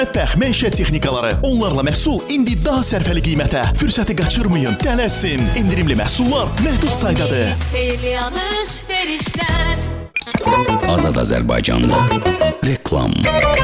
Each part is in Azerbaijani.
Mətbəx, məişət texnikaları, onlarla məhsul indi daha sərfəli qiymətə. Fürsəti qaçırmayın, tələsin. İndirimli məhsullar məhdud saydadır. Azad Azərbaycanda reklam.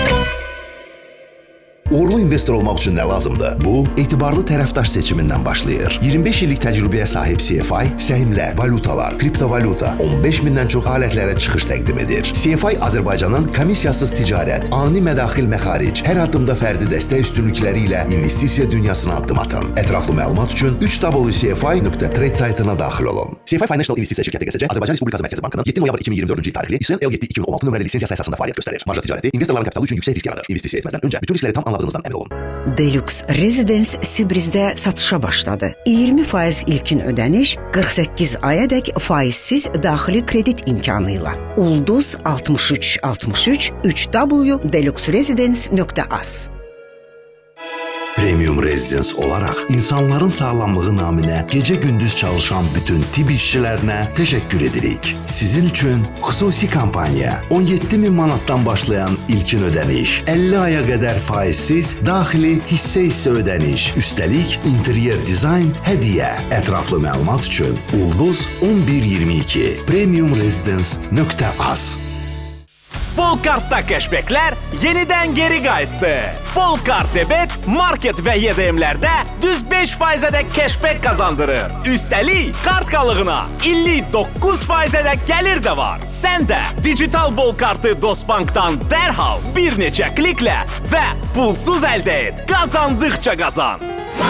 Uğurlu investor olmaq üçün nə lazımdır? Bu, etibarlı tərəfdaş seçimindən başlayır. 25 illik təcrübəyə sahib CFI, səhmlər, valutalar, kriptovalyuta, 15 mindən çox alətlərə çıxış təqdim edir. CFI Azərbaycanın komissiyasız ticarət, ani mədaxil məxaric, hər addımda fərdi dəstək üstünlükləri ilə investisiya dünyasına addım atın. Ətraflı məlumat üçün www.cfi.trade saytına daxil olun. CFI Financial İnvestisiya şirkəti QSC Azərbaycan Respublikası Mərkəzi Bankının 7 noyabr 2024-cü il tarixli İSL L7-2016 nömrəli lisensiyası əsasında fəaliyyət göstərir. Marja ticarəti investorların kapitalı üçün yüksək risk yaradır. İnvestisiya etməzdən öncə bütün riskləri tam anladığınızdan əmin olun. Deluxe Residence Sibrizdə satışa başladı. 20% ilkin ödəniş, 48 ayadək faizsiz daxili kredit imkanı ilə. Ulduz 63 63 www.deluxeresidence.az. Premium Residence olaraq insanların sağlamlığı naminə gecə-gündüz çalışan bütün tibb işçilərinə təşəkkür edirik. Sizin üçün xüsusi kampaniya 17 min manatdan başlayan ilkin ödəniş, 50 aya qədər faizsiz daxili hissə ödəniş, üstəlik interyer dizayn hədiyyə. Ətraflı məlumat üçün Ulduz 1122 premiumresidence.az. Bolkart'ta keşbekler yeniden geri qayıtdı. Bolkart debet, market ve YDM'lerde düz 5%'dek keşbek kazandırır. Üstelik kart kalığına 59%'dek gelir de var. Sen de dijital Bolkart'ı Dostbank'tan derhal bir neçə klikle ve pulsuz elde et. Kazandıkça kazan.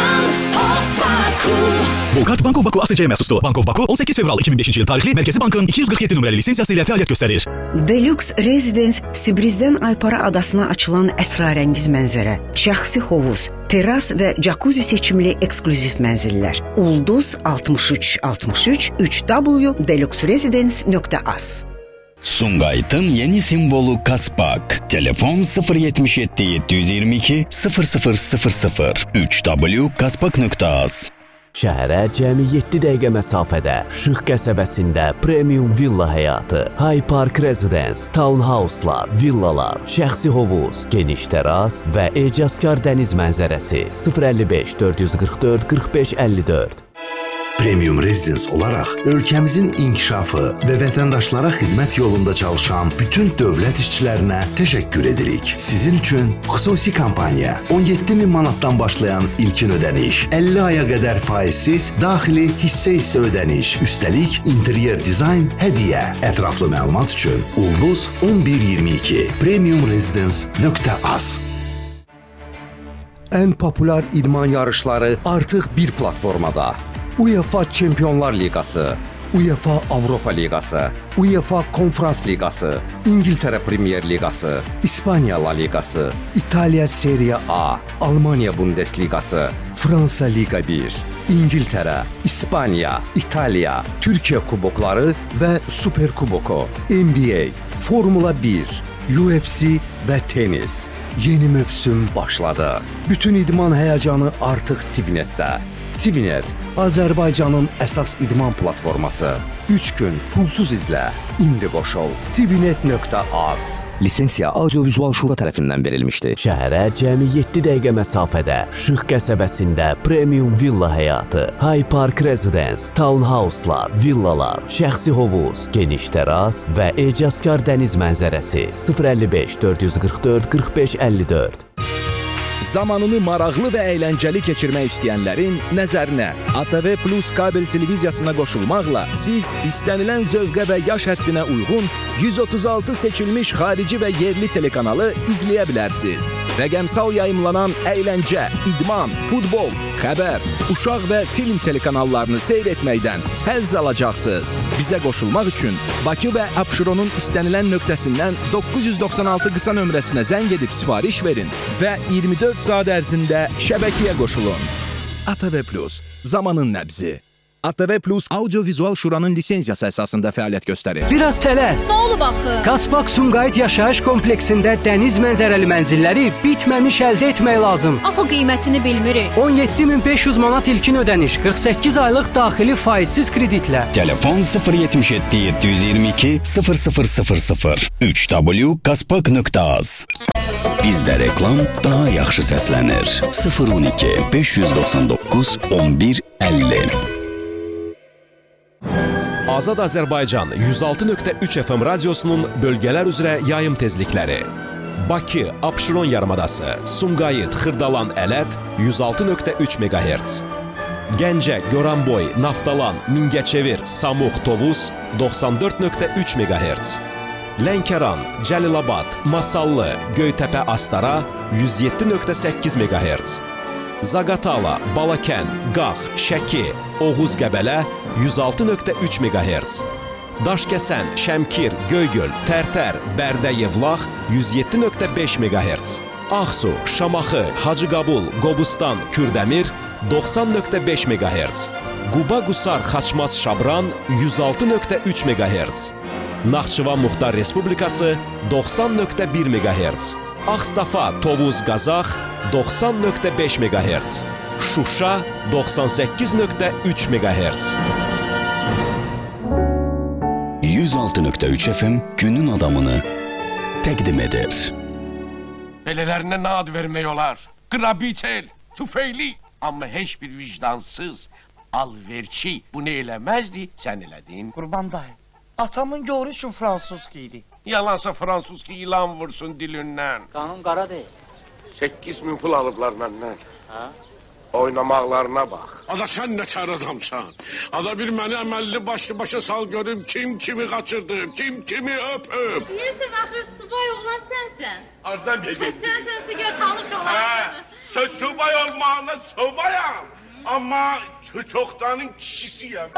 Bolkart Bank of Baku ASC-yə məxsusdur. Bank of Baku 18 fevral 2005-ci il tarixli Mərkəzi Bankın 247 nömrəli lisensiyası ilə fəaliyyət göstərir. Deluxe Residence Sibrizdən Aypara adasına açılan əsrarəngiz mənzərə, şəxsi hovuz, teras və jacuzzi seçimli eksklüziv mənzillər. Ulduz 63 63 www.deluxeresidence.az. Sumqayıtın yeni simvolu Kaspak. Telefon 077 722 0000 3w.kaspak.az. Şəhərə cəmi 7 dəqiqə məsafədə, Şıx qəsəbəsində premium villa həyatı, High Park Residence, townhouse'lar, villalar, şəxsi hovuz, geniş teras və ecazkar dəniz mənzərəsi 055 444 45 54. Premium Residence olaraq ölkəmizin inkişafı və vətəndaşlara xidmət yolunda çalışan bütün dövlət işçilərinə təşəkkür edirik. Sizin üçün xüsusi kampaniya 17 min manatdan başlayan ilkin ödəniş, 50 aya qədər faizsiz daxili hissə ödəniş, üstəlik interyer dizayn hədiyyə. Ətraflı məlumat üçün Ulduz 1122 premiumresidence.az. Ən populyar idman yarışları artıq bir platformada. UEFA Çempionlar Liqası, UEFA Avropa Liqası, UEFA Konferans Liqası, İngiltərə Premier Liqası, İspaniya La Liqası, İtaliya Serie A, Almanya Bundesliqası, Fransa Liqa 1, İngiltərə, İspaniya, İtaliya, Türkiyə kubokları və Super Kuboku, NBA, Formula 1, UFC və tenis. Yeni mövsüm başladı. Bütün idman həyəcanı artıq Civinetdə. Civinet, Azərbaycanın əsas idman platforması. 3 gün pulsuz izlə. İndi qoşul. Civinet.az. Lisensiya Audiovizual Şura tərəfindən verilmişdi. Şəhərə cəmi 7 dəqiqə məsafədə, Şıx qəsəbəsində premium villa həyatı, High Park Residence, townhouse'lar, villalar, şəxsi hovuz, geniş teras və ecazkar dəniz mənzərəsi 055 444 45 54. Zamanını maraqlı və əyləncəli keçirmək istəyənlərin nəzərinə ATV Plus kabel televiziyasına qoşulmaqla siz istənilən zövqə və yaş həddinə uyğun 136 seçilmiş xarici və yerli telekanalı izləyə bilərsiniz. Rəqəmsal yayımlanan əyləncə, idman, futbol, xəbər, uşaq və film telekanallarını seyr etməkdən həzz alacaqsınız. Bizə qoşulmaq üçün Bakı və Abşeronun istənilən nöqtəsindən 996 qısa nömrəsinə zəng edib sifariş verin və 24 saat ərzində şəbəkəyə qoşulun. ATV Plus, zamanın nəbzi. ATV Plus Audio-Vizual Şuranın lisenziyası əsasında fəaliyyət göstərir. Biraz tələs. Nə olub axı? Kaspak Sumqayıt yaşayış kompleksində dəniz mənzərəli mənzilləri bitməmiş əldə etmək lazım. Axı qiymətini bilmirik. 17.500 manat ilkin ödəniş, 48 aylıq daxili faizsiz kreditlə. Telefon 077 722 0000 3w.kaspak.az. Bizdə reklam daha yaxşı səslənir. 012 599 11 50. Azad Azərbaycan 106.3 FM radiosunun bölgələr üzrə yayım tezlikləri. Bakı, Abşeron yarımadası, Sumqayıt, Xırdalan, Ələt 106.3 MHz. Gəncə, Goranboy, Naftalan, Mingəçevir, Samux, Tovuz 94.3 MHz. Lənkəran, Cəlilabad, Masallı, Göytəpə, Astara 107.8 MHz. Zaqatala, Balakən, Qax, Şəki, Oğuz, Qəbələ 106.3 MHz. Daşkəsən, Şəmkir, Göygöl, Tərtər, Bərdə, Yevlax 107.5 MHz. Ağsu, Şamaxı, Hacıqabul, Qobustan, Kürdəmir 90.5 MHz. Quba, Qusar, Xaçmaz, Şabran 106.3 MHz. Naxçıvan Muxtar Respublikası 90.1 MHz. Ağstafa, Tovuz, Qazax 90.5 MHz. Şuşa 98.3 MHz. 106.3 FM günün adamını təqdim edir. Belələrinə nə ad vermək olar? Qrabitel, tüfeyli. Amma heç bir vicdansız, alverçi bunu eləməzdi, sən elədin. Qurban dayı, atamın görü üçün Fransuzki idi. Yalansa Fransuzki ilan vursun dilindən. Qanun qara deyil. 8.000 pul alıblar məndən. Hə? Oynamaqlarına bax. Ada sən nə tər adamsan? Ada bir məni əməlli başa sal görüm kim kimi qaçırdı, kim kimi öpüb. Deyəsən axı subay olan sənsən. Ardan gedin. Sənsə gəl tanış olarsan. Söz subay olmağına subayam. Amma çoxdanın kişisiyəm.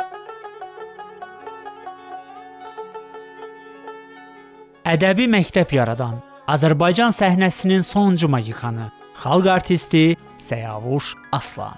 Ədəbi məktəb yaradan Azərbaycan səhnəsinin sonuncu magikanı, xalq artisti Səyavuş Aslan.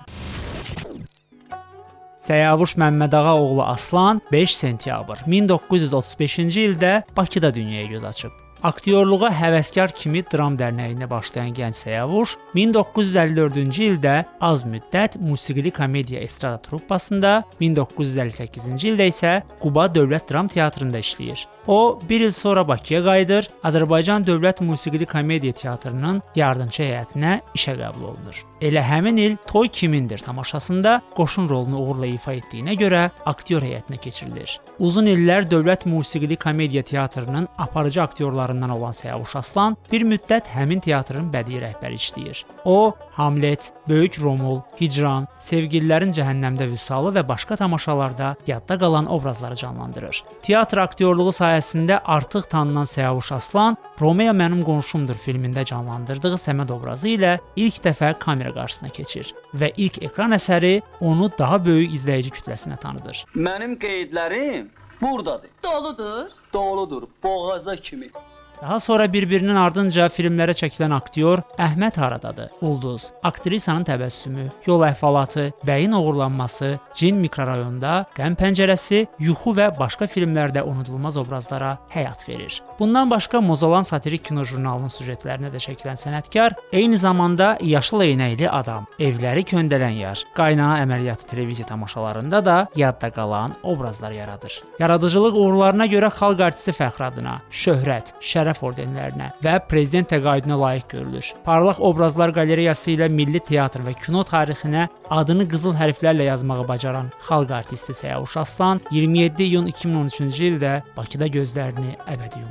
Səyavuş Məmmədağa oğlu Aslan 5 sentyabr 1935-ci ildə Bakıda dünyaya göz açıb. Aktyorluğa həvəskar kimi dram dərnəyində başlayan gənc Səyavuş 1954-cü ildə az müddət musiqili komediya estrada truppasında, 1958-ci ildə isə Quba Dövlət Dram Teatrında işləyir. O, bir il sonra Bakıya qayıdır, Azərbaycan Dövlət Musiqili Komediya Teatrının yardımçı heyətinə işə qəbul olunur. Elə həmin il Toy Kimindir tamaşasında qoşun rolunu uğurla ifa etdiyinə görə aktyor heyətinə keçirilir. Uzun illər Dövlət Musiqili Komediya Teatrının aparıcı aktyorlarından olan Səyavuş Aslan bir müddət həmin teatrın bədii rəhbəri işləyir. O, Hamlet, Böyük Romul, Hicran, Sevgililərin Cəhənnəmdə Vüsalı və başqa tamaşalarda yadda qalan obrazları canlandırır. Teatr aktyorluğu sayəsində artıq tanınan Səyavuş Aslan Romeo Mənim Qonşumdur filmində canlandırdığı Səməd obrazı ilə ilk dəfə kamera qarşısına keçir və ilk ekran əsəri onu daha böyük izləyici kütləsinə tanıdır. Mənim qeydlərim buradadır. Doludur. Doludur, boğaza kimi. Daha sonra bir-birinin ardınca filmlərə çəkilən aktyor Əhməd Haradadır, Ulduz, Aktrisanın təbəssümü, Yol əhvalatı, Bəyin oğurlanması, Cin mikrorayonda, Qəm pəncərəsi, Yuxu və başqa filmlərdə unudulmaz obrazlara həyat verir. Bundan başqa Mozalan satirik kino jurnalının süjetlərinə də çəkilən sənətkar eyni zamanda Yaşıl eynəkli adam, Evləri köndələn yar, Qaynana əməliyyatı televiziya tamaşalarında da yadda qalan obrazlar yaradır. Yaradıcılıq uğurlarına görə xalq artisti fəxri adına, şöhrət, şərəf ordenlərinə və prezident təqaüdünə layiq görülür. Parlaq obrazlar qalereyası ilə milli teatr və kino tarixinə adını qızıl hərflərlə yazmağı bacaran xalq artisti Səyavuş Aslan 27 iyun 2013-cü ildə Bakıda gözlərini əbədi yumur.